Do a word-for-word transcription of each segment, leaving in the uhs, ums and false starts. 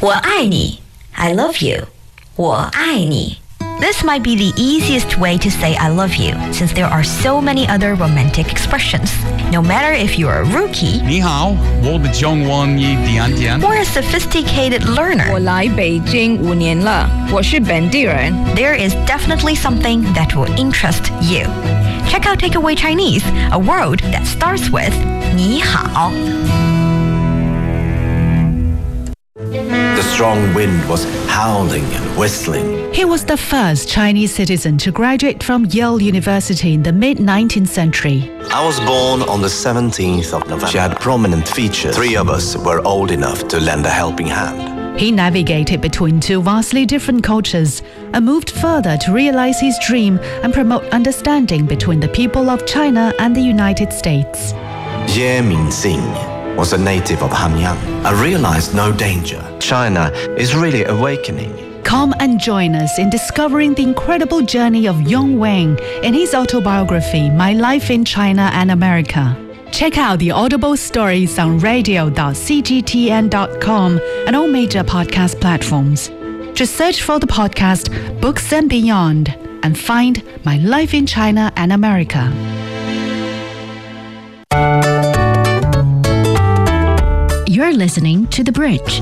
我爱你 I love you 我爱你 This might be the easiest way to say I love you, since there are so many other romantic expressions. No matter if you're a rookie 你好，我的中文一点点 or a sophisticated learner, 我来北京五年了，我是本地人。 there is definitely something that will interest you. Check out Takeaway Chinese, a word that starts with 你好. The strong wind was howling and whistling. He was the first Chinese citizen to graduate from Yale University in the mid-nineteenth century. I was born on the seventeenth of November. She had prominent features. Three of us were old enough to lend a helping hand. He navigated between two vastly different cultures and moved further to realize his dream and promote understanding between the people of China and the United States. Ye Mingxing was a native of Hanyang. I realized no danger. China is really awakening. Come and join us in discovering the incredible journey of Yong Wang in his autobiography, My Life in China and America. Check out the Audible stories on radio dot c g t n dot com and all major podcast platforms. Just search for the podcast Books and Beyond and find My Life in China and America. You're listening to The Bridge.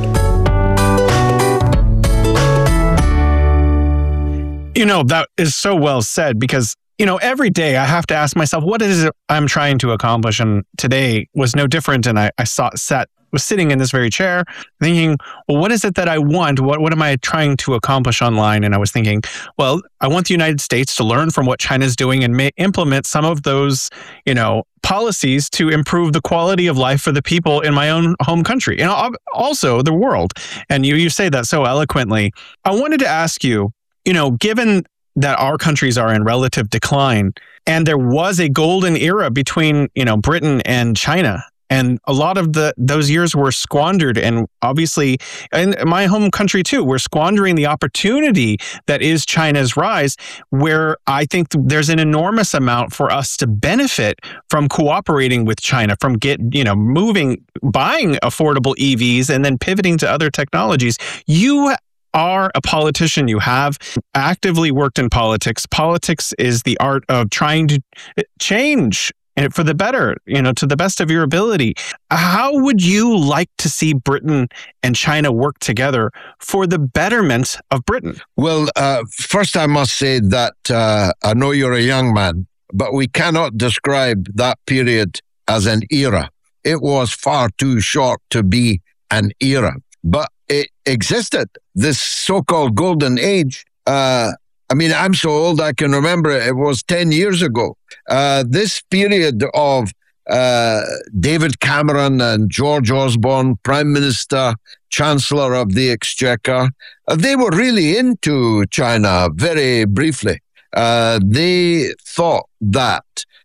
You know, that is so well said because, you know, every day I have to ask myself, what is it I'm trying to accomplish? And today was no different. And I, I saw, sat, was sitting in this very chair thinking, well, what is it that I want? What, what am I trying to accomplish online? And I was thinking, well, I want the United States to learn from what China's doing and may implement some of those, you know, policies to improve the quality of life for the people in my own home country and also the world. And you, you say that so eloquently. I wanted to ask you, you know, given that our countries are in relative decline and there was a golden era between, you know, Britain and China, and a lot of the those years were squandered, and obviously in my home country too, we're squandering the opportunity that is China's rise, where I think there's an enormous amount for us to benefit from cooperating with China, from get, you know, moving, buying affordable E Vs and then pivoting to other technologies. You are a politician. You have actively worked in politics. Politics is the art of trying to change and for the better, you know, to the best of your ability. How would you like to see Britain and China work together for the betterment of Britain? Well, uh, first I must say that uh, I know you're a young man, but we cannot describe that period as an era. It was far too short to be an era, but it existed. This so-called golden age, uh, I mean, I'm so old I can remember it, it was ten years ago. Uh, this period of uh, David Cameron and George Osborne, Prime Minister, Chancellor of the Exchequer, uh, they were really into China very briefly. Uh, they thought that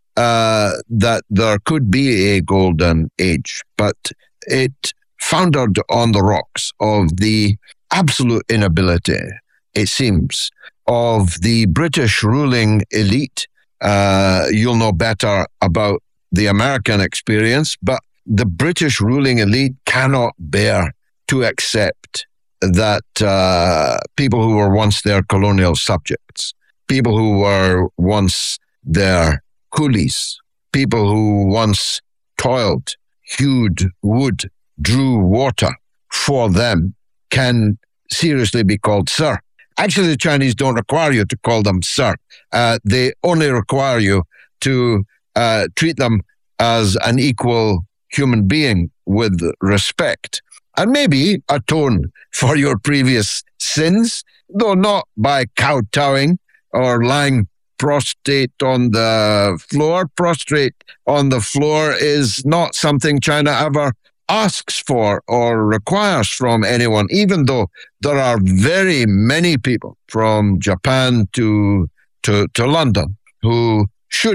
uh, that there could be a golden age, but it foundered on the rocks of the absolute inability, it seems, of the British ruling elite. Uh, you'll know better about the American experience, but the British ruling elite cannot bear to accept that uh, people who were once their colonial subjects, people who were once their coolies, people who once toiled, hewed wood, drew water for them, can seriously be called sir. Actually, the Chinese don't require you to call them sir. Uh, they only require you to uh, treat them as an equal human being with respect, and maybe atone for your previous sins, though not by kowtowing or lying prostrate on the floor. Prostrate on the floor is not something China ever asks for or requires from anyone, even though there are very many people from Japan to to, to London who